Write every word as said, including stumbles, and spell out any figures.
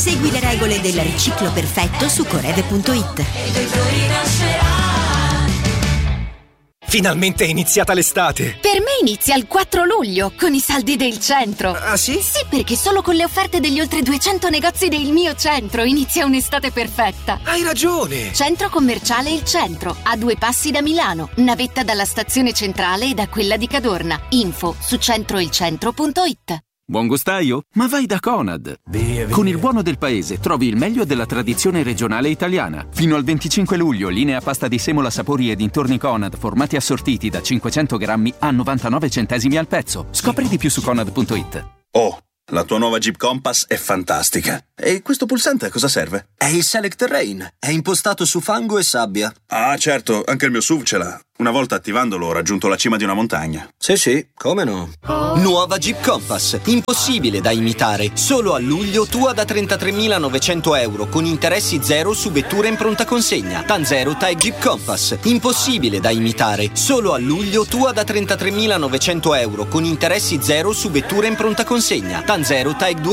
Segui le regole del riciclo perfetto su corede punto it. Finalmente è iniziata l'estate! Per me inizia il quattro luglio, con i saldi del centro. Ah sì? Sì, perché solo con le offerte degli oltre duecento negozi del mio centro inizia un'estate perfetta. Hai ragione! Centro commerciale Il Centro, a due passi da Milano, navetta dalla stazione centrale e da quella di Cadorna. Info su centroilcentro punto it. Buon gustaio? Ma vai da Conad! Via, via. Con il buono del paese trovi il meglio della tradizione regionale italiana. Fino al venticinque luglio, linea pasta di semola sapori e dintorni Conad, formati assortiti da cinquecento grammi a novantanove centesimi al pezzo. Scopri di più su conad punto it. Oh, la tua nuova Jeep Compass è fantastica. E questo pulsante a cosa serve? È il Select Terrain. È impostato su fango e sabbia. Ah, certo, anche il mio S U V ce l'ha. Una volta attivandolo ho raggiunto la cima di una montagna. Sì, sì, come no? Nuova Jeep Compass, impossibile da imitare. Solo a luglio tua da trentatremilanovecento euro con interessi zero su vettura in pronta consegna. Tanzero Type Jeep Compass, impossibile da imitare. Solo a luglio tua da trentatremilanovecento euro con interessi zero su vettura in pronta consegna. Tanzero Type due